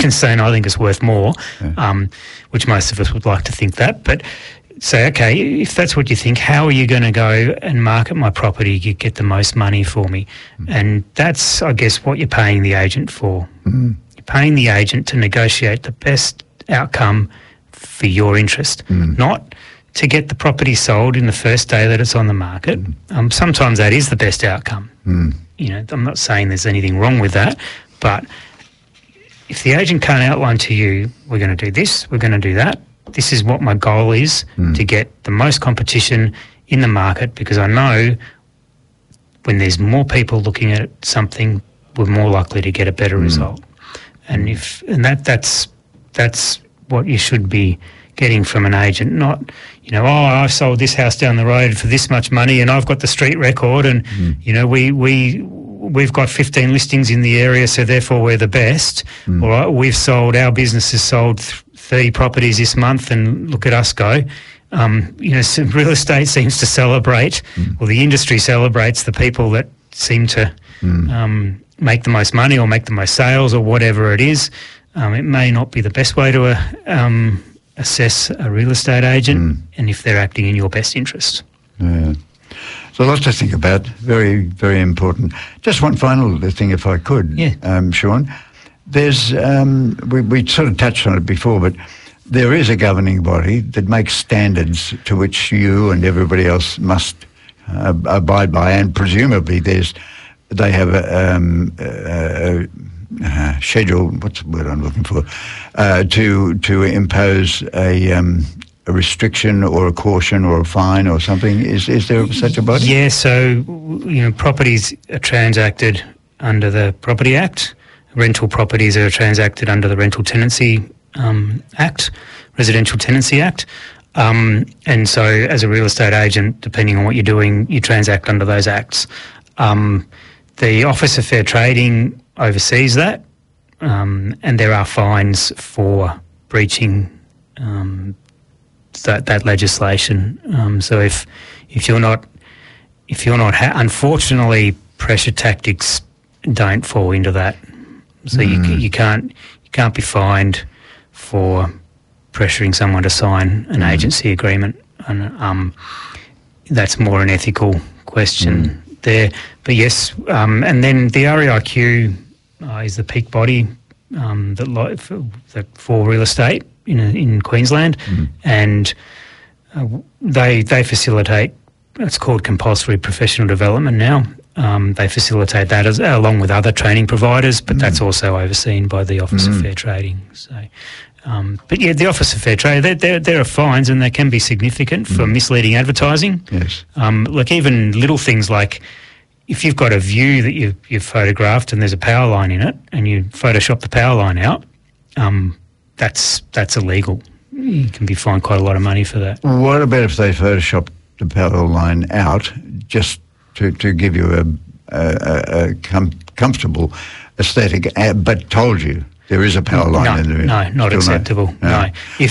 and saying, I think it's worth more, which most of us would like to think that. But say, okay, if that's what you think, how are you going to go and market my property to get the most money for me? And that's, I guess, what you're paying the agent for. You're paying the agent to negotiate the best outcome for your interest, not to get the property sold in the first day that it's on the market. Sometimes that is the best outcome. You know, I'm not saying there's anything wrong with that, but if the agent can't outline to you, we're going to do this, we're going to do that, this is what my goal is, to get the most competition in the market, because I know when there's more people looking at something, we're more likely to get a better result. And that's what you should be getting from an agent, not, you know, I've sold this house down the road for this much money and I've got the street record and, you know, we've got 15 listings in the area, so therefore we're the best. Or our business has sold 30 properties this month and look at us go. You know, real estate seems to celebrate, or the industry celebrates the people that seem to make the most money or make the most sales or whatever it is. It may not be the best way to assess a real estate agent and if they're acting in your best interest. Yeah. So lots to think about. Very, very important. Just one final thing, if I could, Sean. There's, we sort of touched on it before, but there is a governing body that makes standards to which you and everybody else must abide by, and presumably they have a schedule, what's the word I'm looking for, to impose a restriction or a caution or a fine or something. Is there such a body? Yeah, so, you know, properties are transacted under the Property Act. Rental properties are transacted under the Rental Tenancy Act, Residential Tenancy Act. And so as a real estate agent, depending on what you're doing, you transact under those acts. The Office of Fair Trading oversees that, and there are fines for breaching that legislation. So if you're not unfortunately, pressure tactics don't fall into that. So you can't be fined for pressuring someone to sign an agency agreement, and that's more an ethical question there. But yes, and then the REIQ is the peak body that for real estate in Queensland, and they facilitate. It's called compulsory professional development now. They facilitate that along with other training providers, but that's also overseen by the Office of Fair Trading. So, but yeah, the Office of Fair Trade, there are fines, and they can be significant for misleading advertising. Yes. Like even little things like if you've got a view that you've photographed and there's a power line in it, and you Photoshop the power line out, that's illegal. You can be fined quite a lot of money for that. What about if they Photoshop the power line out just to give you a comfortable aesthetic, but told you there is a power line in there? No, not acceptable. No. If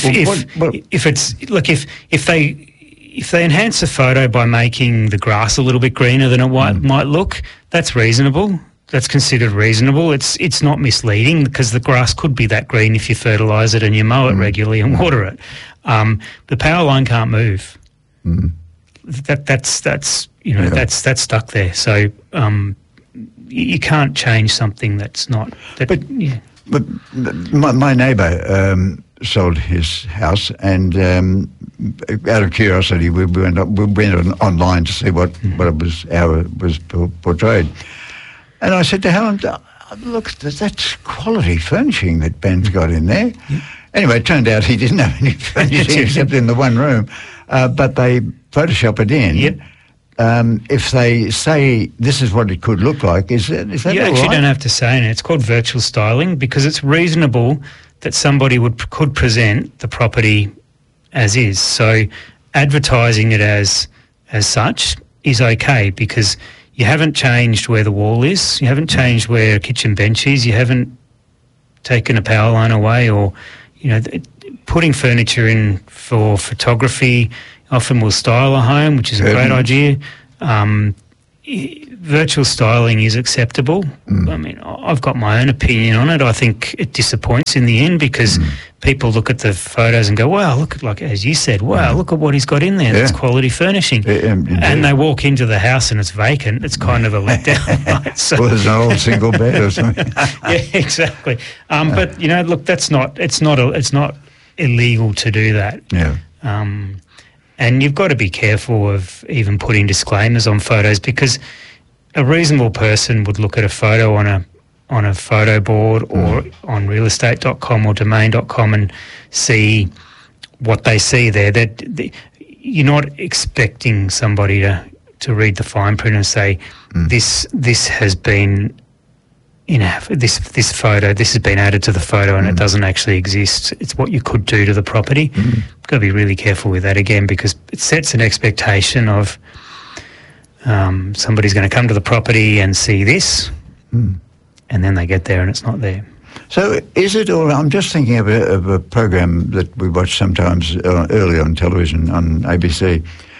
they enhance the photo by making the grass a little bit greener than it might look, that's reasonable. That's considered reasonable. It's not misleading, because the grass could be that green if you fertilise it and you mow it regularly and water it. The power line can't move. That's stuck there. So you can't change something that's not. But my neighbour sold his house, and out of curiosity, we went online to see what it was, how it was portrayed. And I said to Helen, "Look, that's quality furnishing that Ben's got in there." Yeah. Anyway, it turned out he didn't have any furnishing except in the one room, but they Photoshop it in. Yep. If they say this is what it could look like, is that you actually don't have to say it. It's called virtual styling, because it's reasonable that somebody could present the property as is. So advertising it as such is okay, because you haven't changed where the wall is, you haven't changed where a kitchen bench is, you haven't taken a power line away, or putting furniture in for photography often will style a home, which is a great idea. virtual styling is acceptable. I mean, I've got my own opinion on it. I think it disappoints in the end because people look at the photos and go, wow, look at, like as you said, wow, look at what he's got in there. That's quality furnishing. And they walk into the house and it's vacant. It's kind of a letdown. Right? So, well, there's an old single bed or something. Yeah, exactly. But you know, look, it's not illegal to do that. Yeah. And you've got to be careful of even putting disclaimers on photos because a reasonable person would look at a photo on a photo board or on realestate.com or domain.com and see what they see there. That you're not expecting somebody to read the fine print and say this has been this photo, this has been added to the photo and it doesn't actually exist. It's what you could do to the property. You've got to be really careful with that again because it sets an expectation of somebody's going to come to the property and see this and then they get there and it's not there. So is it, or I'm just thinking of a program that we watch sometimes early on television on ABC.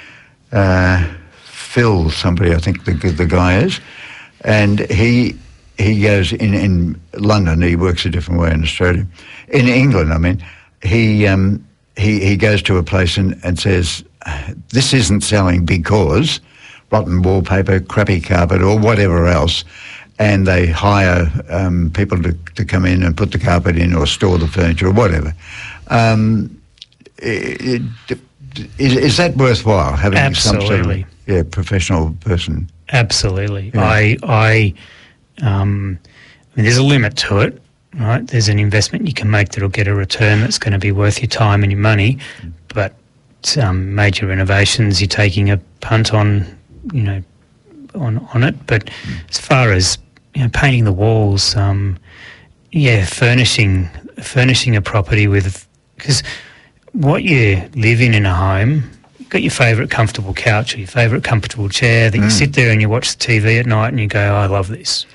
Phil, somebody, I think the guy is, and he goes in London. He works a different way in Australia. In England, I mean, he goes to a place and says, "This isn't selling because rotten wallpaper, crappy carpet, or whatever else." And they hire people to come in and put the carpet in or store the furniture or whatever. Is that worthwhile having Absolutely. some sort of professional person? Absolutely. Yeah. I mean, there's a limit to it, right? There's an investment you can make that'll get a return that's going to be worth your time and your money, but major renovations, you're taking a punt on, you know, on it. But as far as, you know, painting the walls, furnishing a property with, because what you live in a home, you've got your favourite comfortable couch or your favourite comfortable chair that you sit there and you watch the TV at night and you go, oh, I love this.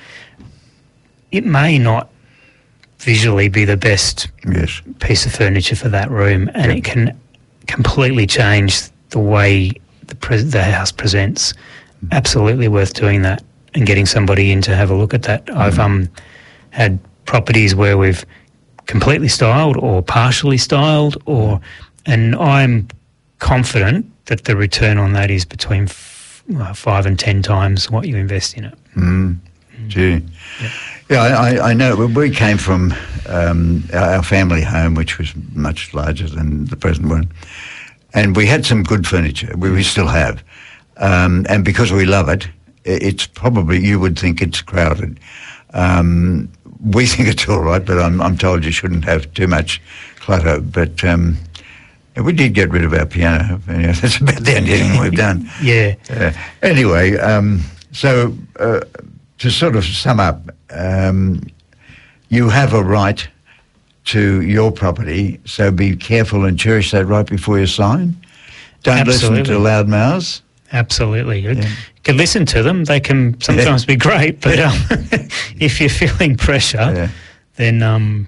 It may not visually be the best piece of furniture for that room, and it can completely change the way the house presents. Absolutely worth doing that and getting somebody in to have a look at that. I've had properties where we've completely styled or partially styled, and I'm confident that the return on that is between 5 and 10 times what you invest in it. Gee. Yeah, I know. We came from our family home, which was much larger than the present one, and we had some good furniture. We still have. And because we love it, it's probably, you would think it's crowded. We think it's all right, but I'm told you shouldn't have too much clutter. But we did get rid of our piano. That's about the only thing we've done. Yeah. Anyway, so to sort of sum up, you have a right to your property, so be careful and cherish that right before you sign. Don't listen to loud mouths. Absolutely. You can listen to them. They can sometimes be great, but if you're feeling pressure, then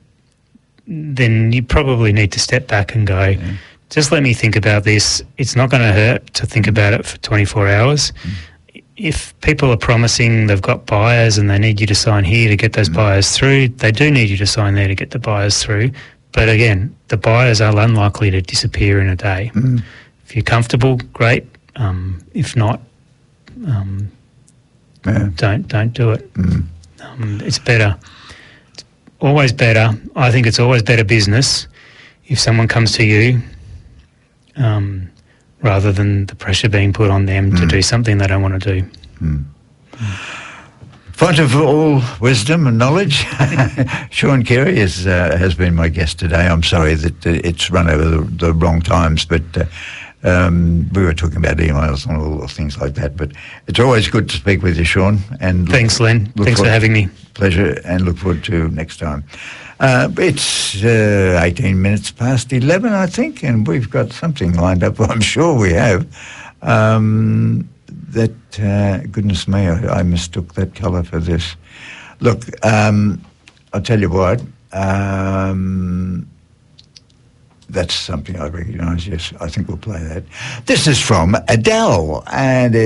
you probably need to step back and go, just let me think about this. It's not going to hurt to think about it for 24 hours. If people are promising they've got buyers and they need you to sign here to get those buyers through, they do need you to sign there to get the buyers through. But again, the buyers are unlikely to disappear in a day. If you're comfortable, great. If not, don't do it. It's better. It's always better. I think it's always better business if someone comes to you rather than the pressure being put on them to do something they don't want to do. Font of all wisdom and knowledge, Sean Carey has been my guest today. I'm sorry that it's run over the wrong times, but we were talking about emails and all things like that. But it's always good to speak with you, Sean. And thanks, Len. Thanks for having me. Pleasure, and look forward to next time. It's 18 minutes past 11, I think, and we've got something lined up. I'm sure we have. Goodness me, I mistook that colour for this. Look, I'll tell you what. That's something I recognise, yes. I think we'll play that. This is from Adele, and